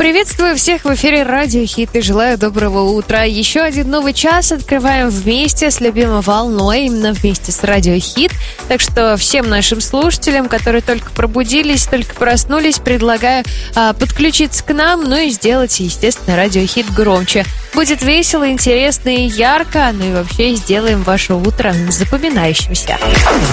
Приветствую всех в эфире Радио Хит и желаю доброго утра. Еще один новый час открываем вместе с любимой волной, именно вместе с Радио Хит. Так что всем нашим слушателям, которые только пробудились, только проснулись, предлагаю подключиться к нам, ну и сделать, естественно, Радио Хит громче. Будет весело, интересно и ярко, ну и вообще сделаем ваше утро запоминающимся.